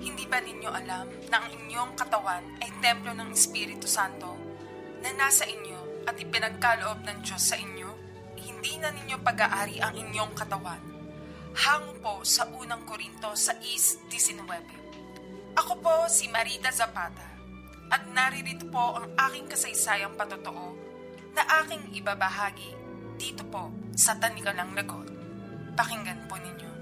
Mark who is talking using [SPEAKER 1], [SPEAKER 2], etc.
[SPEAKER 1] Hindi ba ninyo alam na ang inyong katawan ay templo ng Espiritu Santo na nasa inyo at ipinagkaloob ng Diyos sa inyo? Hindi na ninyo pag-aari ang inyong katawan. Hango po sa unang Korinto 6:19. Ako po si Marita Zapata at naririto po ang aking kasaysayang patotoo na aking ibabahagi dito po sa Tanikalang Lagot. Pakinggan po ninyo.